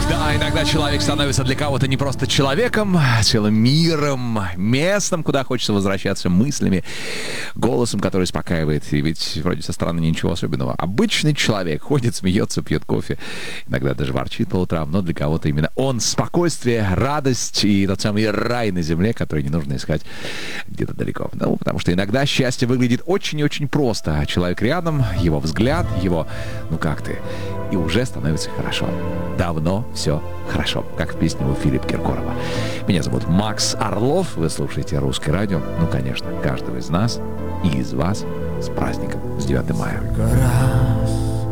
Да, иногда человек становится для кого-то не просто человеком, а целым миром, местом, куда хочется возвращаться мыслями, голосом, который успокаивает. И ведь вроде со стороны ничего особенного. Обычный человек ходит, смеется, пьет кофе, иногда даже ворчит по утрам, но для кого-то именно он спокойствие, радость и тот самый рай на земле, который не нужно искать где-то далеко. Ну, потому что иногда счастье выглядит очень и очень просто. А человек рядом, его взгляд, его «ну как ты?» и уже становится хорошо. Давно все хорошо, как в песне у Филиппа Киркорова. Меня зовут Макс Орлов, вы слушаете «Русское радио». Ну, конечно, каждого из нас и из вас с праздником, с 9 мая.